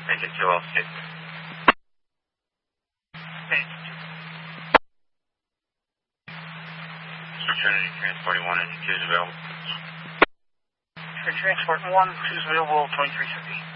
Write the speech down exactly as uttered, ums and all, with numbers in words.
Make it two oh six. Trinity Transport one and two is available. Trinity Transport one, two is available, twenty-three fifty.